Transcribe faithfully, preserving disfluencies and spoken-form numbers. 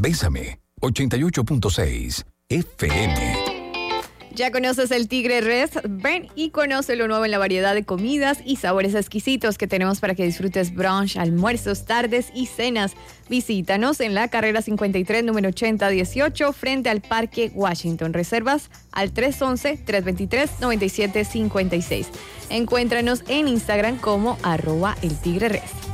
Bésame, ochenta y ocho punto seis F M. ¿Ya conoces el Tigre Res? Ven y conoce lo nuevo en la variedad de comidas y sabores exquisitos que tenemos para que disfrutes brunch, almuerzos, tardes y cenas. Visítanos en la carrera cincuenta y tres, número ochenta dieciocho, frente al Parque Washington. Reservas al tres once, tres veintitrés, noventa y siete cincuenta y seis. Encuéntranos en Instagram como arroba el Tigre Res.